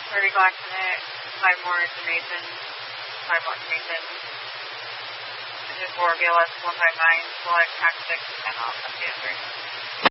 30 Black Minute, 5 more to Nathan, 5 more to Nathan. Engine 4, BLS 159, select tactics, and off at the